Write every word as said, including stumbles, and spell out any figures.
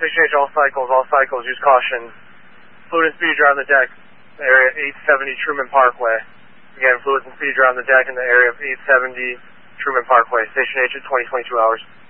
Station H, all cycles, all cycles, use caution. Fluid and speed around the deck, area eight seventy Truman Parkway. Again, fluids and speed around the deck in the area of eight seventy Truman Parkway. Station H at twenty twenty-two hours.